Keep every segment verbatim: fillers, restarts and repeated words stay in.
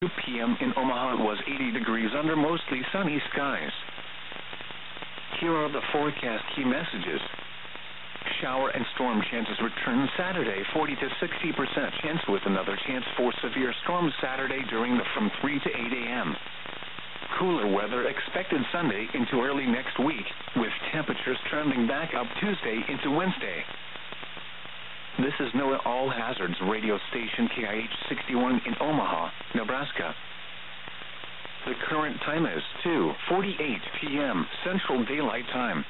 two p m in Omaha, it was eighty degrees under mostly sunny skies. Here are the forecast key messages. Shower and storm chances return Saturday, forty to sixty percent chance with another chance for severe storms Saturday during the from three to eight a m Cooler weather expected Sunday into early next week, with temperatures trending back up Tuesday into Wednesday. This is NOAA All Hazards radio station K I H sixty-one in Omaha, Nebraska. The current time is two forty-eight p m Central Daylight Time.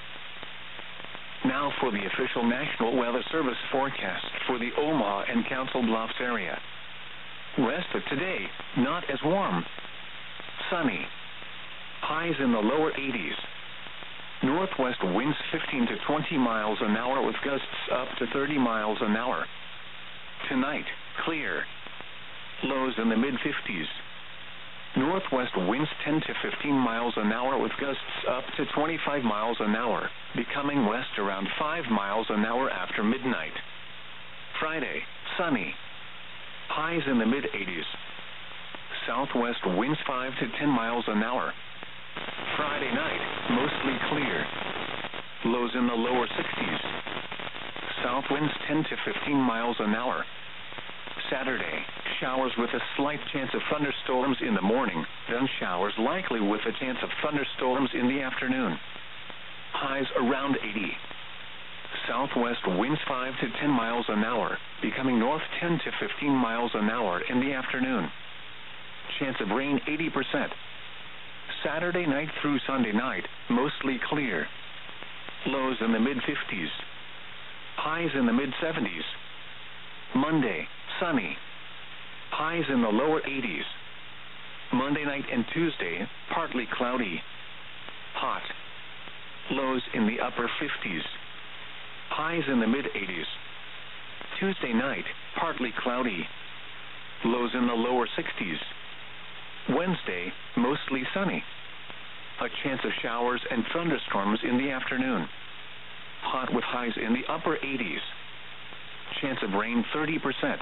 Now for the official National Weather Service forecast for the Omaha and Council Bluffs area. Rest of today, not as warm. Sunny. Highs in the lower eighties. Northwest winds fifteen to twenty miles an hour with gusts up to thirty miles an hour. Tonight, clear. Lows in the mid fifties. Northwest winds ten to fifteen miles an hour with gusts up to twenty-five miles an hour, becoming west around five miles an hour after midnight. Friday, sunny. Highs in the mid eighties. Southwest winds five to ten miles an hour. Friday night, mostly clear. Lows in the lower sixties. South winds ten to fifteen miles an hour. Saturday, showers with a slight chance of thunderstorms in the morning, then showers likely with a chance of thunderstorms in the afternoon. Highs around eighty. Southwest winds five to ten miles an hour, becoming north ten to fifteen miles an hour in the afternoon. Chance of rain eighty percent. Saturday night through Sunday night, mostly clear. Lows in the mid fifties. Highs in the mid seventies. Monday, sunny. Highs in the lower eighties. Monday night and Tuesday, partly cloudy. Hot. Lows in the upper fifties. Highs in the mid eighties. Tuesday night, partly cloudy. Lows in the lower sixties. Wednesday, mostly sunny. A chance of showers and thunderstorms in the afternoon. Hot with highs in the upper eighties. Chance of rain thirty percent.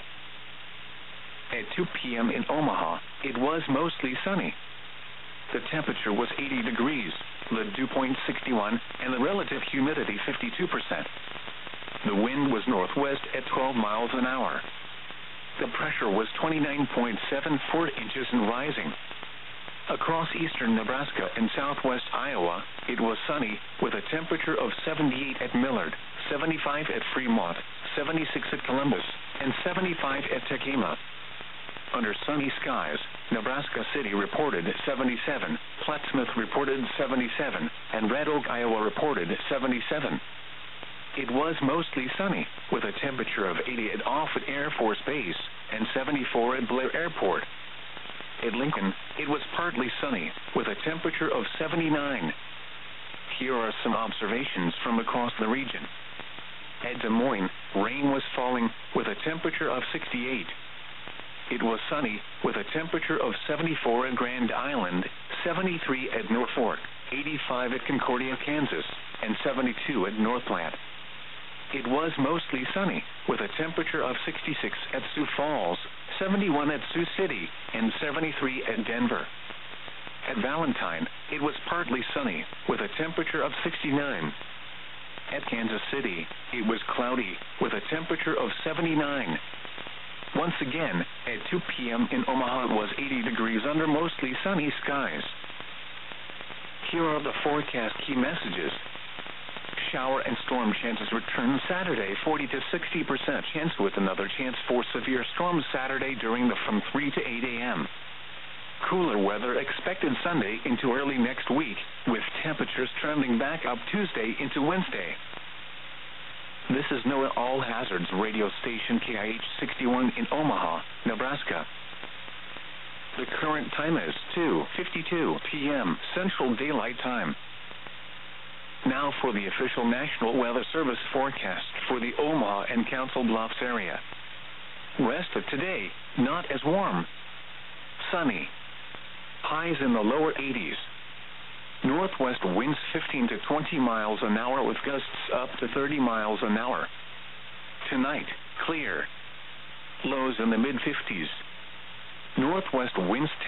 At two p m in Omaha, it was mostly sunny. The temperature was eighty degrees, the dew point sixty-one, and the relative humidity fifty-two percent. The wind was northwest at twelve miles an hour. The pressure was twenty-nine point seven four inches and rising. Across eastern Nebraska and southwest Iowa, it was sunny, with a temperature of seventy-eight at Millard, seventy-five at Fremont, seventy-six at Columbus, and seventy-five at Tekema. Under sunny skies, Nebraska City reported seventy-seven, Plattsmouth reported seventy-seven, and Red Oak, Iowa reported seventy-seven. It was mostly sunny, with a temperature of eighty at Offutt Air Force Base and seventy-four at Blair Airport. At Lincoln, it was partly sunny, with a temperature of seventy-nine. Here are some observations from across the region. At Des Moines, rain was falling, with a temperature of sixty-eight. It was sunny, with a temperature of seventy-four at Grand Island, seventy-three at Norfolk, eighty-five at Concordia, Kansas, and seventy-two at Northland. It was mostly sunny, with a temperature of sixty-six at Sioux Falls, seventy-one at Sioux City, and seventy-three at Denver. At Valentine, it was partly sunny, with a temperature of sixty-nine. At Kansas City, it was cloudy, with a temperature of seventy-nine. Once again, at two p m in Omaha, it was eighty degrees under mostly sunny skies. Here are the forecast key messages. Shower and storm chances return Saturday, forty to sixty percent chance with another chance for severe storms Saturday during the from three to eight a m Cooler weather expected Sunday into early next week, with temperatures trending back up Tuesday into Wednesday. This is NOAA All Hazards radio station K I H sixty-one in Omaha, Nebraska. The current time is two fifty-two p m Central Daylight Time. Now for the official National Weather Service forecast for the Omaha and Council Bluffs area. Rest of today, not as warm. Sunny. Highs in the lower eighties. Northwest winds fifteen to twenty miles an hour with gusts up to thirty miles an hour. Tonight, clear. Lows in the mid fifties. Northwest winds